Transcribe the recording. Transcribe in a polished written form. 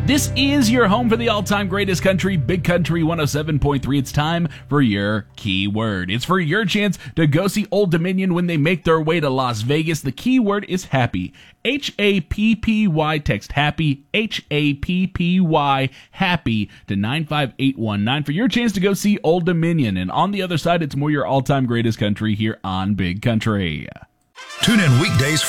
This is your home for the all-time greatest country, Big Country 107.3. It's time for your keyword. It's for your chance to go see Old Dominion when they make their way to Las Vegas. The keyword is happy. H-A-P-P-Y. Text happy, H-A-P-P-Y, happy to 95819 for your chance to go see Old Dominion. And on the other side, it's more your all-time greatest country here on Big Country. Tune in weekdays